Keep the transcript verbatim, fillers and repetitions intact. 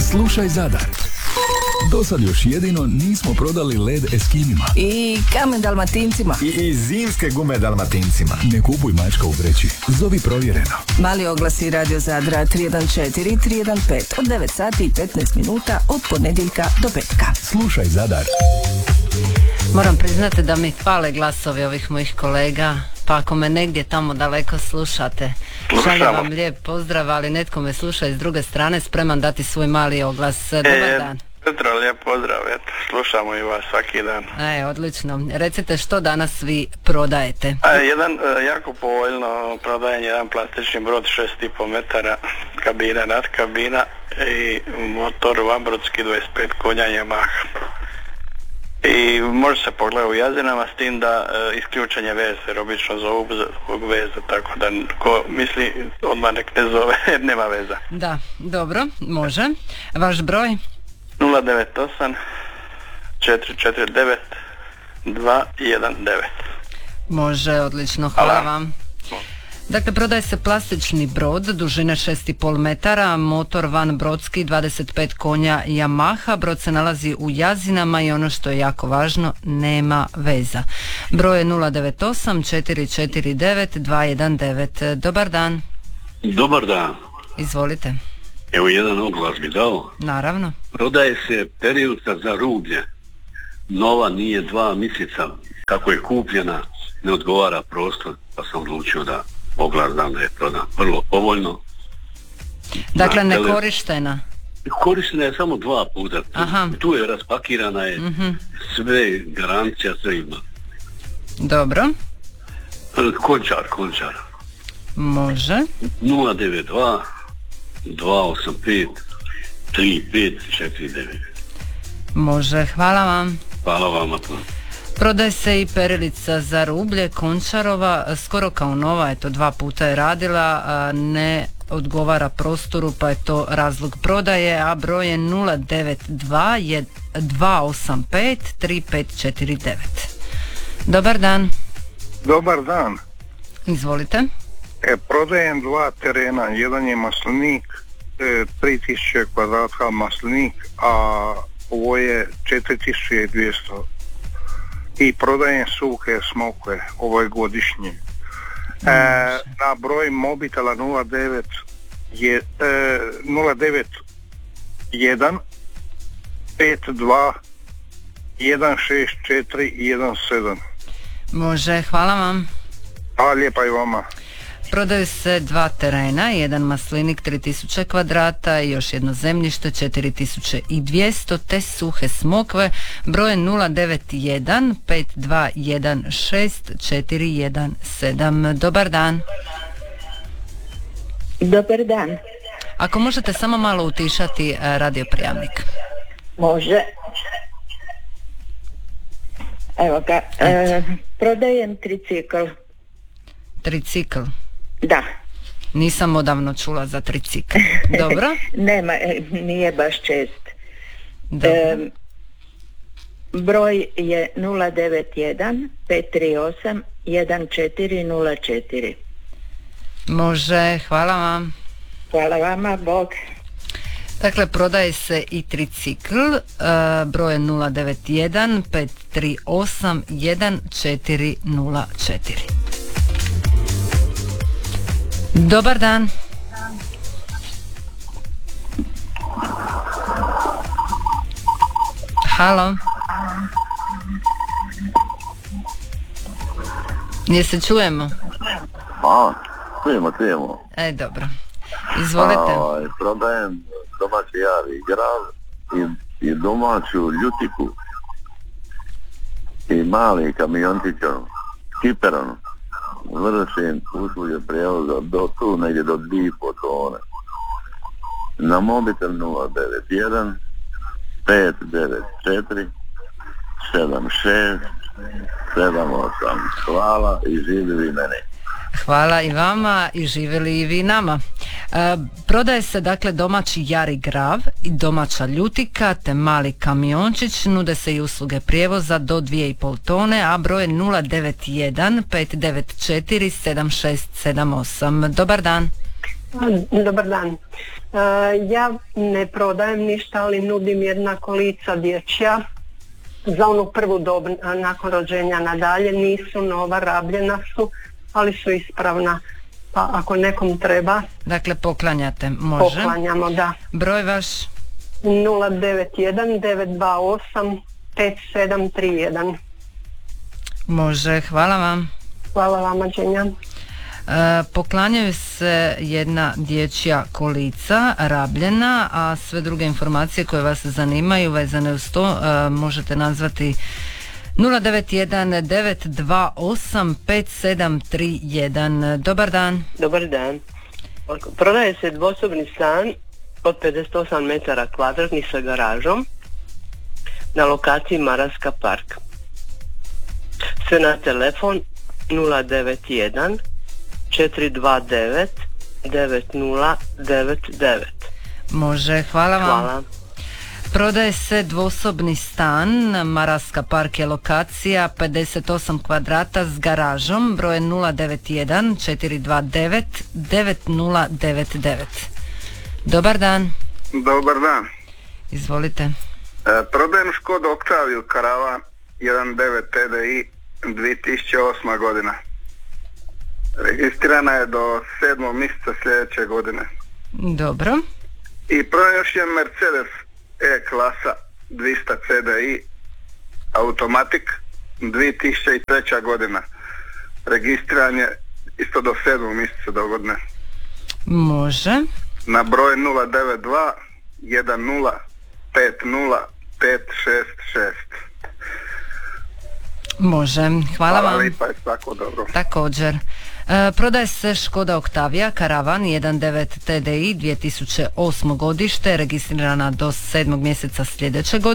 Slušaj Zadar. Do sad još jedino nismo prodali led Eskimima. I kamen Dalmatincima. I, i zimske gume Dalmatincima. Ne kupuj mačka u vreći. Zovi Provjereno. Mali oglasi Radio Zadra tri jedan četiri tri jedan pet od devet sati i petnaest minuta od ponedjeljka do petka. Slušaj Zadar. Moram priznati da mi fale glasovi ovih mojih kolega, pa ako me negdje tamo daleko slušate, šaljem vam lijep pozdrav, ali netko me sluša iz druge strane, spreman dati svoj mali oglas. Dobar e, dan. Petro, lijep pozdrav, eto, slušamo i vas svaki dan. E, odlično. Recite što danas vi prodajete? A, jedan e, jako povoljno prodajem jedan plastični brod šest i pol metara, kabina, nadkabina i motor vanbrodski dvadeset pet konja Yamaha. I može se pogledati u Jazinama, s tim da e, isključenje veze, jer obično zovu zbog veze, tako da ko misli odmah nek ne zove, nema veza. Da, dobro, može. Vaš broj? nula devet osam četiri četiri devet dva jedan devet. Može, odlično, hvala, hvala vam. Može. Dakle, prodaje se plastični brod dužine šest i pol metara, motor van brodski dvadeset pet konja Yamaha. Brod se nalazi u Jazinama i ono što je jako važno, nema veza. Broj je nula devet osam četiri četiri devet dva jedan devet. Dobar dan. Dobar dan. Izvolite. Evo jedan oglas bi dao. Naravno. Prodaje se periodica za rublje. Nova, nije dva mjeseca. Kako je kupljena, ne odgovara prostor, pa sam odlučio da oglas dam da je prodan. Vrlo povoljno. Dakle, ne korištena? Korištena je samo dva puta. Aha. Tu je raspakirana, je mm-hmm. sve, garancija, sve ima. Dobro. Končar, končar. Može. nula devet dva dva osam pet tri pet četiri devet. Može, hvala vam. Hvala vama. Prodaje se i perilica za rublje Končarova, skoro kao nova, eto dva puta je radila, ne odgovara prostoru, pa je to razlog prodaje, a broj je nula devet dva dva osam pet tri pet četiri devet. Dobar dan. Dobar dan. Izvolite. E, prodajem dva terena, jedan je maslinik, e, tri tisuće kvadrata maslinik, a ovo je četiri tisuće dvjesto. I prodajem suhe smokve, ovo je godišnje. E, na broj mobitela nula devet jedan pet dva jedan šest četiri jedan sedam. Može, hvala vam. Hvala lijepa i vama. Prodaju se dva terena, jedan maslinik tri tisuće kvadrata i još jedno zemljište četiri tisuće dvjesto, te suhe smokve. Broj nula devet jedan pet dva jedan šest četiri jedan sedam. Dobar dan. Dobar dan. Ako možete samo malo utišati radioprijamnik. Može. Evo ga, e, prodajem tricikl. Tricikl? Da. Nisam odavno čula za tricikl. Dobro? Nema, nije baš čest. E, broj je nula devet jedan pet tri osam jedan četiri nula četiri. Može, hvala vam. Hvala vama, Bog. Dakle, prodaje se i tricikl, uh, broj je nula devet jedan pet tri osam jedan četiri nula četiri. Dobar dan. Halo. Gdje se čujemo? A, čujemo, čujemo. E, dobro. Izvolite. A, prodajem domaći jari grav i, i domaću ljutiku i mali kamiončićom, kiperom. Vršim usluge prijevoza do tu negdje do dvije i pol tone. Na mobitel nula devet jedan pet devet četiri sedam šest sedam osam. Hvala i živjeli meni. Hvala i vama i živjeli i vi nama. E, prodaje se dakle domaći jari grav i domaća ljutika te mali kamiončić, nude se i usluge prijevoza do dvije i pol tone, a broj je nula devet jedan pet devet četiri sedam šest sedam osam. Dobar dan. Dobar dan. Ja ne prodajem ništa, ali nudim jedna kolica dječja za onu prvu dob nakon rođenja nadalje. Nisu nova, rabljena su, ali su ispravna. Pa ako nekom treba... Dakle, poklanjate, može. Poklanjamo, da. Broj vaš? nula devet jedan devet dva osam pet sedam tri jedan. Može, hvala vam. Hvala vama, Đenja. E, poklanjaju se jedna dječja kolica, rabljena, a sve druge informacije koje vas zanimaju vezane uz to e, možete nazvati nula devet jedan devet dva osam pet sedam tri jedan. Dobar dan. Dobar dan. Prodaje se dvosobni stan od pedeset osam metara kvadratnih sa garažom na lokaciji Maraska park. Sve na telefon nula devet jedan četiri dva devet devet nula devet devet. Može, hvala vam. Hvala. Prodaje se dvosobni stan, Maraska park je lokacija, pedeset osam kvadrata s garažom, broj nula devet jedan četiri dva devet devet nula devet devet. Dobar dan. Dobar dan. Izvolite. E, prodajem Škoda Octaviju Karavan jedan devet T D I dvije tisuće osma godina. Registrirana je do sedmog mjeseca sljedeće godine. Dobro. I prodajem još jedan Mercedes E-klasa dvjesto C D I Automatic dvije tisuće treća godina. Registriran je isto do sedmog mjeseca do godine. Može. Na broj nula devet dva jedan nula pet nula pet šest šest. Može, hvala, Hvala vam. lipa, je tako dobro. Također. E, prodaje se Škoda Octavia Karavan jedan devet T D I dvije tisuće osmo godište, registrirana do sedmog mjeseca sljedeće godine.